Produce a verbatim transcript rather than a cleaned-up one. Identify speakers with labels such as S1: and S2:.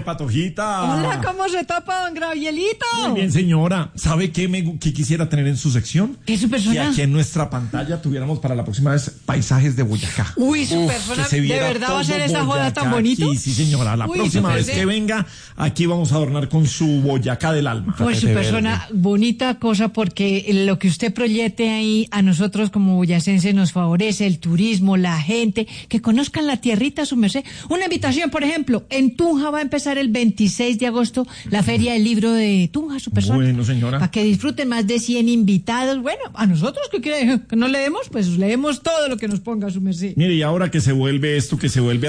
S1: Patojita.
S2: Hola, ¿cómo se topa, don Gravielito?
S1: Muy bien, señora. ¿Sabe qué, me, qué quisiera tener en su sección?
S2: ¿Qué su persona?
S1: Que aquí en nuestra pantalla tuviéramos para la próxima vez paisajes de Boyacá.
S2: Uy, su
S1: Uf,
S2: persona,
S1: que se
S2: ¿de
S1: viera
S2: verdad va a
S1: todo
S2: ser esa joda
S1: Boyacá
S2: tan bonito?
S1: aquí, sí, señora. La
S2: Uy,
S1: próxima
S2: su
S1: vez
S2: persona.
S1: que venga, aquí vamos a adornar con su Boyacá del alma.
S2: Pues su
S1: Tapete
S2: persona,
S1: verde.
S2: bonita cosa, porque lo que usted proyecte ahí a nosotros como boyacenses nos favorece, el turismo, la gente, que conozcan la tierrita, su merced. Una invitación, por ejemplo, en Tunja va a empezar el veintiséis de agosto la Feria del Libro de Tunja, su persona.
S1: Bueno, señora.
S2: Para que disfruten más de cien invitados. Bueno, a nosotros que quiere que no leemos, pues leemos todo lo que nos ponga su merced.
S1: Mire, y ahora que se vuelve esto, que se vuelve